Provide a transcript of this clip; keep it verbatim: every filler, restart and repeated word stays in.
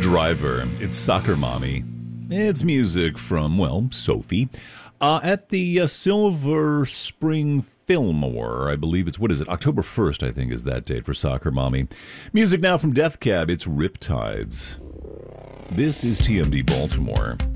Driver. It's Soccer Mommy. It's music from, well, Sophie. Uh, at the uh, Silver Spring Film Award, I believe it's, what is it, October first, I think, is that date for Soccer Mommy. Music now from Death Cab, it's Riptides. This is T M D Baltimore.